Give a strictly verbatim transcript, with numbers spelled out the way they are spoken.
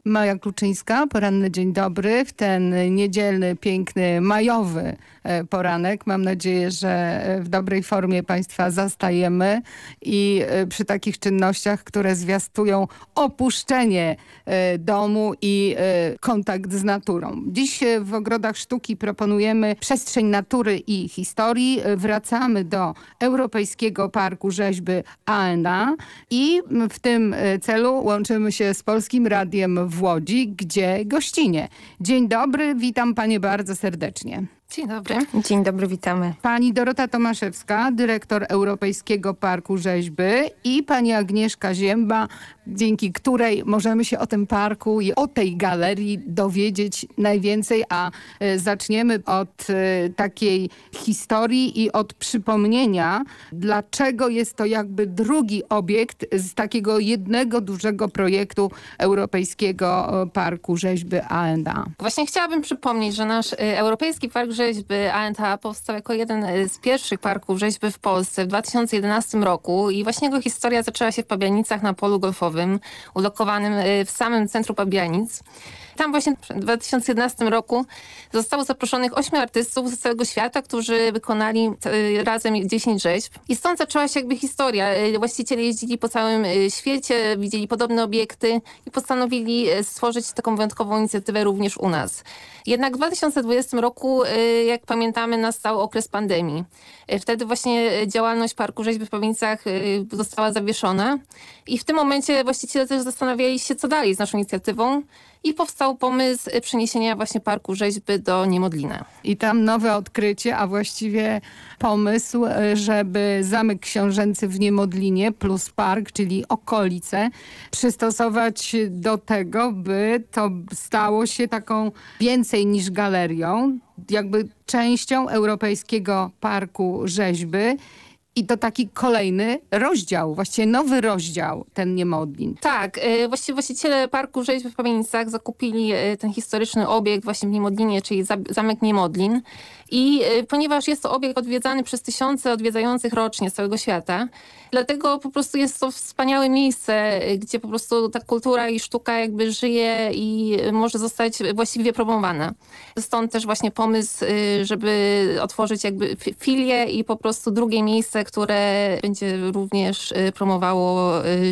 Maja Kluczyńska, poranny dzień dobry. W ten niedzielny, piękny, majowy poranek. Mam nadzieję, że w dobrej formie Państwa zastajemy i przy takich czynnościach, które zwiastują opuszczenie domu i kontakt z naturą. Dziś w Ogrodach Sztuki proponujemy przestrzeń natury i historii. Wracamy do Europejskiego Parku Rzeźby A and A i w tym celu łączymy się z Polskim Radiem w Łodzi, gdzie gościnie. Dzień dobry, witam Panie bardzo serdecznie. Dzień dobry. Dzień dobry, witamy. Pani Dorota Tomaszewska, dyrektor Europejskiego Parku Rzeźby i pani Agnieszka Zięba, dzięki której możemy się o tym parku i o tej galerii dowiedzieć najwięcej, a zaczniemy od takiej historii i od przypomnienia, dlaczego jest to jakby drugi obiekt z takiego jednego dużego projektu Europejskiego Parku Rzeźby A and A. Właśnie chciałabym przypomnieć, że nasz Europejski Park Rzeźby A and A powstał jako jeden z pierwszych parków rzeźby w Polsce w dwa tysiące jedenastym roku i właśnie jego historia zaczęła się w Pabianicach na polu golfowym ulokowanym w samym centrum Pabianic. Tam właśnie w dwa tysiące jedenastym roku zostało zaproszonych ośmiu artystów z całego świata, którzy wykonali razem dziesięć rzeźb. I stąd zaczęła się jakby historia. Właściciele jeździli po całym świecie, widzieli podobne obiekty i postanowili stworzyć taką wyjątkową inicjatywę również u nas. Jednak w dwa tysiące dwudziestym roku, jak pamiętamy, nastał okres pandemii. Wtedy właśnie działalność Parku Rzeźby w Pabianicach została zawieszona i w tym momencie właściciele też zastanawiali się, co dalej z naszą inicjatywą. I powstał pomysł przeniesienia właśnie Parku Rzeźby do Niemodlina. I tam nowe odkrycie, a właściwie pomysł, żeby Zamek Książęcy w Niemodlinie plus park, czyli okolice, przystosować do tego, by to stało się taką więcej niż galerią, jakby częścią Europejskiego Parku Rzeźby. I to taki kolejny rozdział, właściwie nowy rozdział, ten Niemodlin. Tak, właściwie właściciele Parku Rzeźby w Pabianicach zakupili ten historyczny obiekt właśnie w Niemodlinie, czyli Zamek Niemodlin. I ponieważ jest to obiekt odwiedzany przez tysiące odwiedzających rocznie z całego świata, dlatego po prostu jest to wspaniałe miejsce, gdzie po prostu ta kultura i sztuka jakby żyje i może zostać właściwie promowana. Stąd też właśnie pomysł, żeby otworzyć jakby filię i po prostu drugie miejsce, które będzie również promowało